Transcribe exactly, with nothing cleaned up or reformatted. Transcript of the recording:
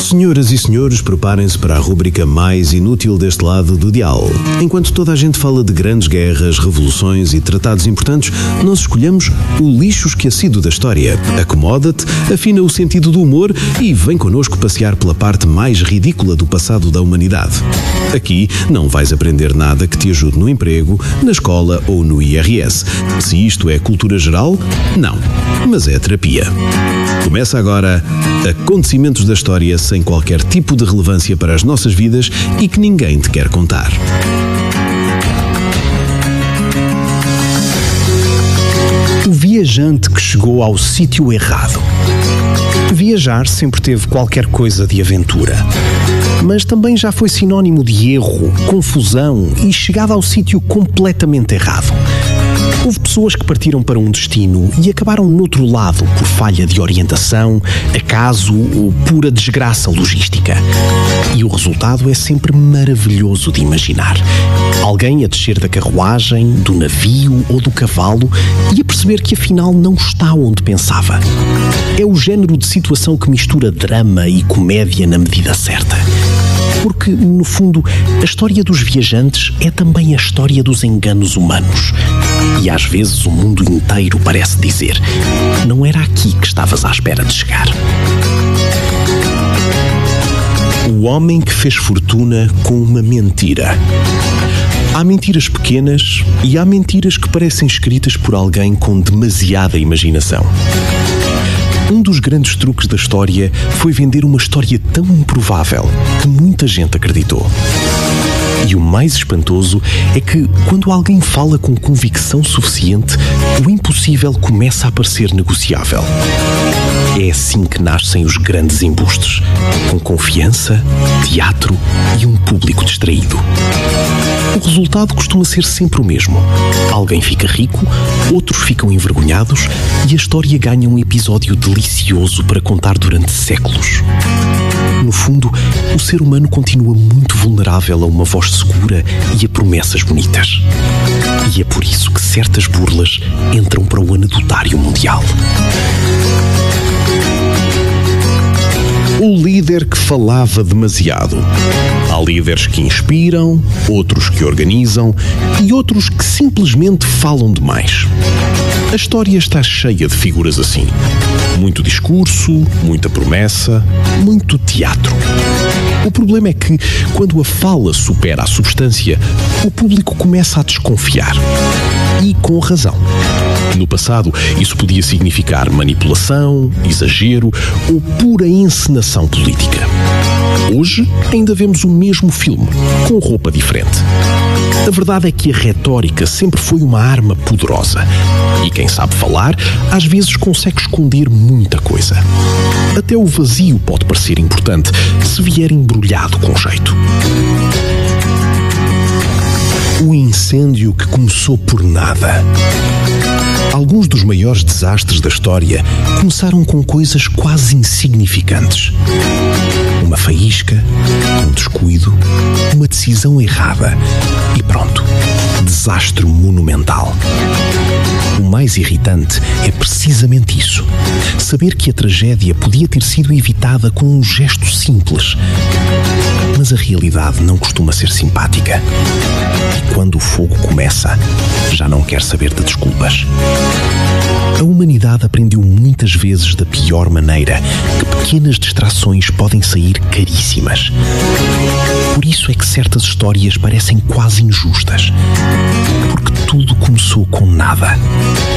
Senhoras e senhores, preparem-se para a rúbrica mais inútil deste lado do dial. Enquanto toda a gente fala de grandes guerras, revoluções e tratados importantes, nós escolhemos o lixo esquecido da história. Acomoda-te, afina o sentido do humor e vem connosco passear pela parte mais ridícula do passado da humanidade. Aqui não vais aprender nada que te ajude no emprego, na escola ou no I R S. Se isto é cultura geral, não, mas é terapia. Começa agora Acontecimentos da História sem qualquer tipo de relevância para as nossas vidas e que ninguém te quer contar. O viajante que chegou ao sítio errado. Viajar sempre teve qualquer coisa de aventura, mas também já foi sinónimo de erro, confusão e chegada ao sítio completamente errado. Houve pessoas que partiram para um destino e acabaram noutro lado por falha de orientação, acaso ou pura desgraça logística. E o resultado é sempre maravilhoso de imaginar. Alguém a descer da carruagem, do navio ou do cavalo e a perceber que afinal não está onde pensava. É o género de situação que mistura drama e comédia na medida certa. Porque, no fundo, a história dos viajantes é também a história dos enganos humanos. E às vezes o mundo inteiro parece dizer: não era aqui que estavas à espera de chegar. O homem que fez fortuna com uma mentira. Há mentiras pequenas e há mentiras que parecem escritas por alguém com demasiada imaginação. Um dos grandes truques da história foi vender uma história tão improvável que muita gente acreditou. E o mais espantoso é que, quando alguém fala com convicção suficiente, o impossível começa a parecer negociável. É assim que nascem os grandes embustes, com confiança, teatro e um público distraído. O resultado costuma ser sempre o mesmo. Alguém fica rico, outros ficam envergonhados e a história ganha um episódio delicioso para contar durante séculos. No fundo, o ser humano continua muito vulnerável a uma voz segura e a promessas bonitas. E é por isso que certas burlas entram para o anedotário mundial. O líder que falava demasiado. Há líderes que inspiram, outros que organizam e outros que simplesmente falam demais. A história está cheia de figuras assim. Muito discurso, muita promessa, muito teatro. O problema é que, quando a fala supera a substância, o público começa a desconfiar. E com razão. No passado, isso podia significar manipulação, exagero ou pura encenação política. Hoje, ainda vemos o mesmo filme, com roupa diferente. A verdade é que a retórica sempre foi uma arma poderosa. E quem sabe falar, às vezes consegue esconder muita coisa. Até o vazio pode parecer importante, se vier embrulhado com jeito. O incêndio que começou por nada. Alguns dos maiores desastres da história começaram com coisas quase insignificantes. Uma faísca, um descuido, uma decisão errada e pronto, desastre monumental. O mais irritante é precisamente isso. Saber que a tragédia podia ter sido evitada com um gesto simples. Mas a realidade não costuma ser simpática. E quando o fogo começa, já não quer saber de desculpas. A humanidade aprendeu muitas vezes da pior maneira que pequenas distrações podem sair caríssimas. Por isso é que certas histórias parecem quase injustas. Porque tudo começou com nada.